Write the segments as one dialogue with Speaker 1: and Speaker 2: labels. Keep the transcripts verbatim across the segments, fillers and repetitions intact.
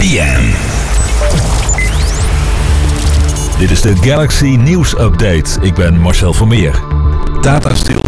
Speaker 1: M.
Speaker 2: Dit is de Galaxy News Update. Ik ben Marcel Vermeer. Tata Steel.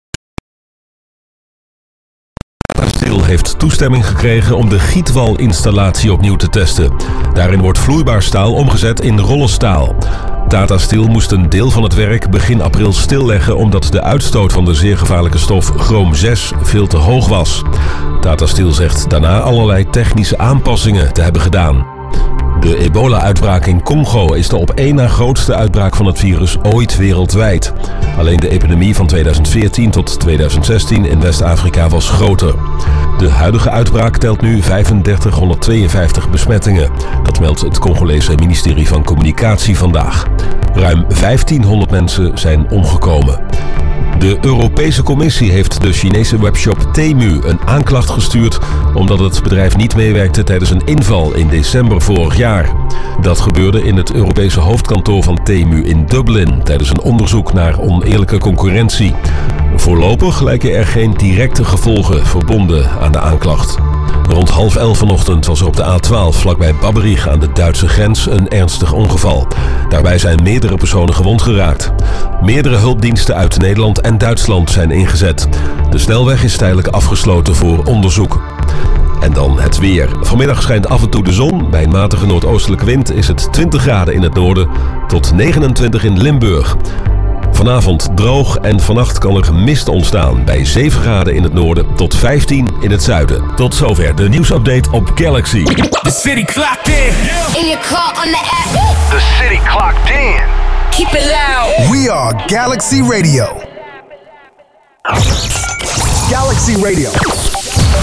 Speaker 2: Tata Steel heeft toestemming gekregen om de gietwalinstallatie opnieuw te testen. Daarin wordt vloeibaar staal omgezet in rollenstaal. Tata Steel moest een deel van het werk begin april stilleggen omdat de uitstoot van de zeer gevaarlijke stof chroom zes veel te hoog was. Tata Steel zegt daarna allerlei technische aanpassingen te hebben gedaan. De ebola-uitbraak in Congo is de op één na grootste uitbraak van het virus ooit wereldwijd. Alleen de epidemie van tweeduizend veertien tot tweeduizend zestien in West-Afrika was groter. De huidige uitbraak telt nu vijfendertighonderdtweeënvijftig besmettingen. Dat meldt het Congolese ministerie van Communicatie vandaag. Ruim vijftienhonderd mensen zijn omgekomen. De Europese Commissie heeft de Chinese webshop Temu een aanklacht gestuurd omdat het bedrijf niet meewerkte tijdens een inval in december vorig jaar. Dat gebeurde in het Europese hoofdkantoor van Temu in Dublin tijdens een onderzoek naar oneerlijke concurrentie. Voorlopig lijken er geen directe gevolgen verbonden aan de aanklacht. Rond half elf vanochtend was er op de A twaalf vlakbij Babberich aan de Duitse grens een ernstig ongeval. Daarbij zijn meerdere personen gewond geraakt. Meerdere hulpdiensten uit Nederland en Duitsland zijn ingezet. De snelweg is tijdelijk afgesloten voor onderzoek. En dan het weer. Vanmiddag schijnt af en toe de zon. Bij een matige noordoostelijke wind is het twintig graden in het noorden tot negenentwintig in Limburg. Vanavond droog en vannacht kan er mist ontstaan bij zeven graden in het noorden tot vijftien in het zuiden. Tot zover de nieuwsupdate op Galaxy.
Speaker 1: The city clocked in.
Speaker 3: In your car on the app.
Speaker 1: The city clocked in.
Speaker 3: Keep it loud.
Speaker 4: We are Galaxy Radio. Galaxy Radio.